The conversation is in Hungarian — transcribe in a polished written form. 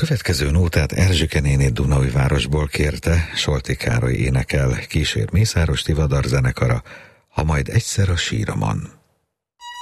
következő nótát Erzsike néni Dunaújvárosból kérte, Solti Károly énekel, kísér Mészáros Tivadar zenekara, Ha majd egyszer a síromon.